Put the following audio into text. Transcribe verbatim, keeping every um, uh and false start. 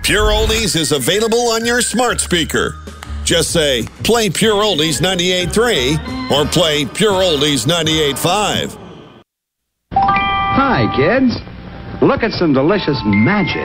Pure Oldies is available on your smart speaker. Just say, play Pure Oldies ninety-eight point three or play Pure Oldies ninety-eight point five. Hi, kids. Look at some delicious magic.